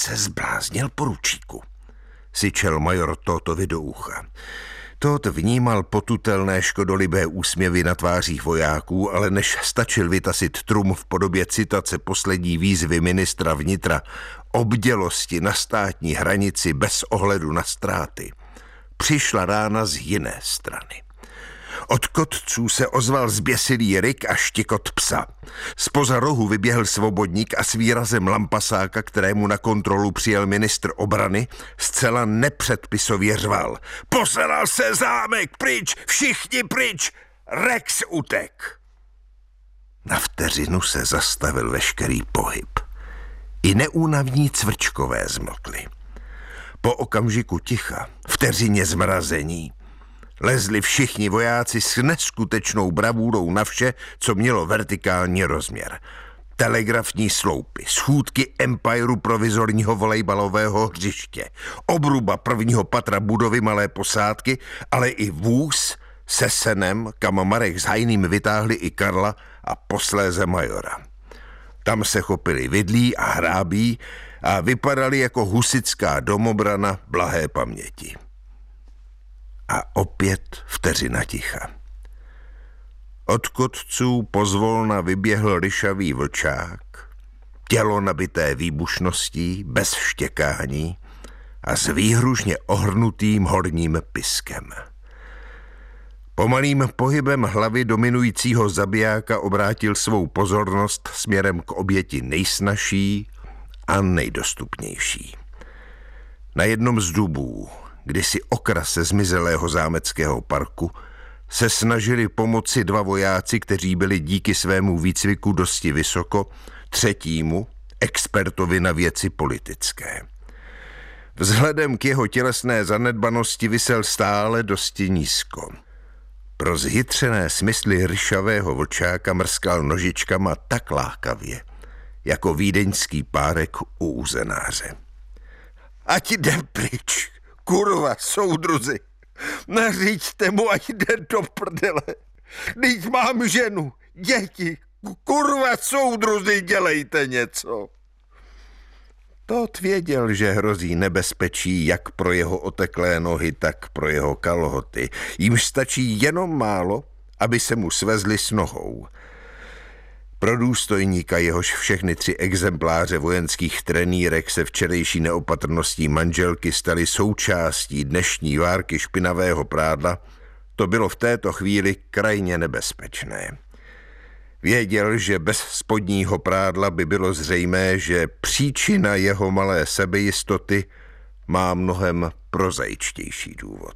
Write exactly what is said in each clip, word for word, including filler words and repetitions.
se zbláznil, poručíku, syčel major Tótovi do ucha. Tóth vnímal potutelné škodolibé úsměvy na tvářích vojáků, ale než stačil vytasit trum v podobě citace poslední výzvy ministra vnitra o bdělosti na státní hranici bez ohledu na ztráty, přišla rána z jiné strany. Od kotců se ozval zběsilý ryk a štikot psa. Zpoza rohu vyběhl svobodník a s výrazem lampasáka, kterému na kontrolu přijel ministr obrany, zcela nepředpisově řval. Poslal se zámek, pryč, všichni pryč, Rex utek. Na vteřinu se zastavil veškerý pohyb. I neúnavní cvrčkové zmlkli. Po okamžiku ticha, vteřině zmrazení, lezli všichni vojáci s neskutečnou bravůrou na vše, co mělo vertikální rozměr. Telegrafní sloupy, schůdky Empireu provizorního volejbalového hřiště, obruba prvního patra budovy malé posádky, ale i vůz se senem, kam Marek s Hajným vytáhli i Karla a posléze majora. Tam se chopili vidlí a hrábí a vypadali jako husitská domobrana blahé paměti. A opět vteřina ticha. Od kotců pozvolna vyběhl ryšavý vlčák, tělo nabité výbušností, bez štěkání a s výhružně ohrnutým horním piskem. Pomalým pohybem hlavy dominujícího zabijáka obrátil svou pozornost směrem k oběti nejsnažší a nejdostupnější. Na jednom z dubů, kdysi okrase zmizelého zámeckého parku, se snažili pomoci dva vojáci, kteří byli díky svému výcviku dosti vysoko, třetímu, expertovi na věci politické. Vzhledem k jeho tělesné zanedbanosti visel stále dosti nízko. Pro zhytřené smysly ryšavého vlčáka mrskal nožičkama tak lákavě, jako vídeňský párek u uzenáře. Ať jde pryč, kurva, soudruzi, naříďte mu, ať jde do prdele. Teď mám ženu, děti, kurva, soudruzi, dělejte něco. Tóth věděl, že hrozí nebezpečí jak pro jeho oteklé nohy, tak pro jeho kalhoty. Jimž stačí jenom málo, aby se mu svezli s nohou. Pro důstojníka, jehož všechny tři exempláře vojenských trenýrek se včerejší neopatrností manželky staly součástí dnešní várky špinavého prádla, to bylo v této chvíli krajně nebezpečné. Věděl, že bez spodního prádla by bylo zřejmé, že příčina jeho malé sebejistoty má mnohem prozaičtější důvod.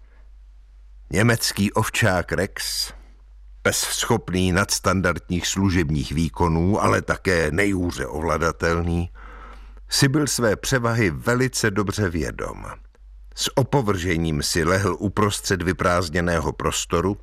Německý ovčák Rex, pes schopný nadstandardních služebních výkonů, ale také nejhůře ovladatelný, si byl své převahy velice dobře vědom. S opovržením si lehl uprostřed vyprázdněného prostoru